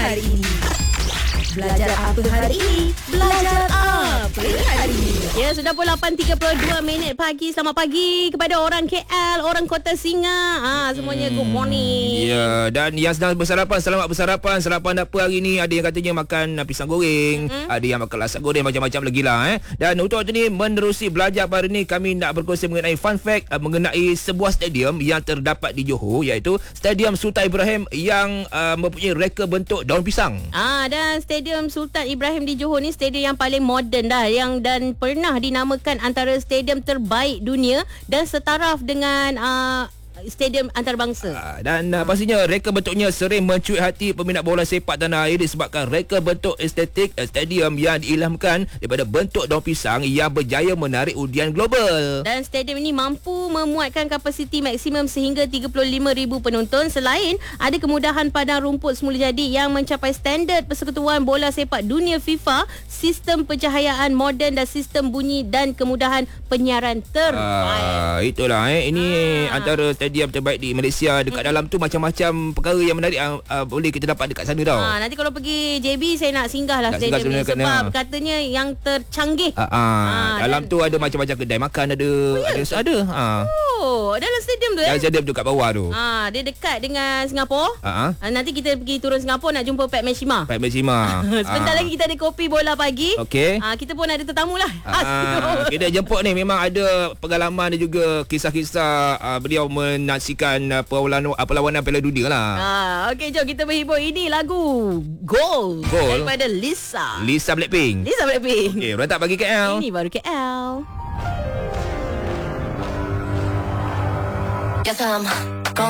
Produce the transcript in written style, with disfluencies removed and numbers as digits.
hari ini? Belajar apa hari ini? Belajar apa hari ini? Ya, sudah pun 8.32 pagi. Selamat pagi kepada orang KL, orang Kota Singa. Semuanya good morning. Ya, dan yang sedang bersarapan, selamat bersarapan. Sarapan apa hari ni? Ada yang katanya makan pisang goreng, ada yang makan lasak goreng, macam-macam lagi lah. Dan untuk waktu ni, menerusi belajar hari ni, kami nak berkongsi mengenai fun fact mengenai sebuah stadium yang terdapat di Johor, iaitu Stadium Sultan Ibrahim yang mempunyai reka bentuk daun pisang. Dan Stadium Sultan Ibrahim di Johor ni stadium yang paling moden dah, dan pernah dinamakan antara stadium terbaik dunia dan setaraf dengan stadium antarabangsa. Dan pastinya reka bentuknya sering mencuit hati peminat bola sepak tanah air disebabkan reka bentuk estetik stadium yang diilhamkan daripada bentuk daun pisang yang berjaya menarik undian global. Dan stadium ini mampu memuatkan kapasiti maksimum sehingga 35,000 penonton. Selain ada kemudahan padang rumput semula jadi yang mencapai standard Persekutuan Bola Sepak Dunia FIFA, sistem pencahayaan moden dan sistem bunyi dan kemudahan penyiaran terbaik. Itulah ini antara stadium terbaik di Malaysia. Dekat dalam tu macam-macam perkara yang menarik boleh kita dapat dekat sana tau. Nanti kalau pergi JB saya nak singgah lah stadium ni sebab katanya yang tercanggih. Dalam tu ada macam-macam kedai makan, ada. Dalam stadium tu Dalam stadium tu kat bawah tu. Dia dekat dengan Singapura. Nanti kita pergi turun Singapura nak jumpa Pat Meshima. Sebentar lagi kita ada kopi bola pagi. Okey. Kita pun ada tetamu lah. Kita jemput ni memang ada pengalaman dan juga kisah-kisah beliau menyaksikan perlawanan Piala Dunia lah. Okey, jom kita berhibur. Ini lagu Gold daripada Lisa Blackpink. Okey, berantak bagi KL. Ini baru KL. Yes,